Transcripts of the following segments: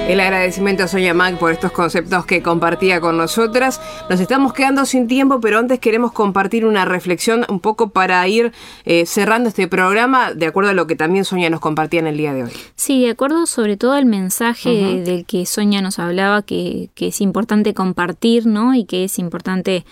El agradecimiento a Sonia Mac por estos conceptos que compartía con nosotras. Nos estamos quedando sin tiempo, pero antes queremos compartir una reflexión un poco para ir cerrando este programa, de acuerdo a lo que también Sonia nos compartía en el día de hoy. Sí, de acuerdo sobre todo al mensaje del que Sonia nos hablaba, que es importante compartir, ¿no? Y que es importante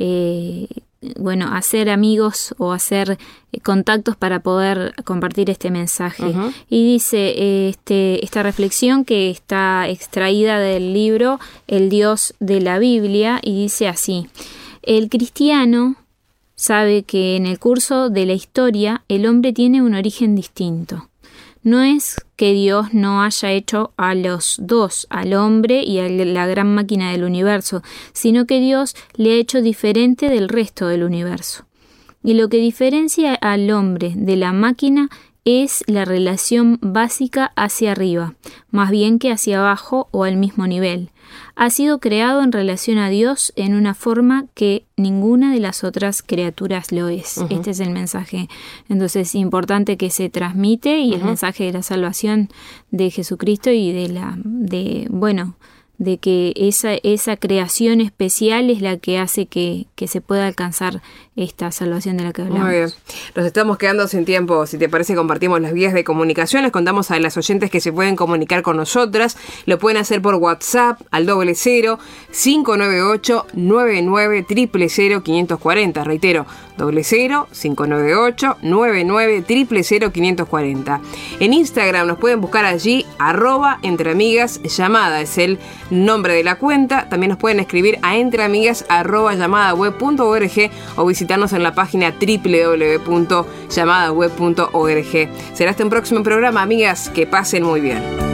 hacer amigos o hacer contactos para poder compartir este mensaje. Y dice esta reflexión que está extraída del libro El Dios de la Biblia, y dice así: el cristiano sabe que en el curso de la historia el hombre tiene un origen distinto. No es que Dios no haya hecho a los dos, al hombre y a la gran máquina del universo, sino que Dios le ha hecho diferente del resto del universo. Y lo que diferencia al hombre de la máquina es la relación básica hacia arriba, más bien que hacia abajo o al mismo nivel. Ha sido creado en relación a Dios en una forma que ninguna de las otras criaturas lo es. Este es el mensaje. Entonces, importante que se transmite, y el mensaje de la salvación de Jesucristo y de que esa creación especial es la que hace que se pueda alcanzar esta salvación de la que hablamos. Muy bien. Nos estamos quedando sin tiempo. Si te parece, compartimos las vías de comunicación. Les contamos a las oyentes que se pueden comunicar con nosotras. Lo pueden hacer por WhatsApp al 00-598-99-000-540. Reitero, 00-598-99-000-540. En Instagram nos pueden buscar allí, @entreamigasllamada, es el nombre de la cuenta. También nos pueden escribir a entreamigas@llamadaweb.org o visitarnos en la página www.llamadaweb.org. Será hasta un próximo programa, amigas. Que pasen muy bien.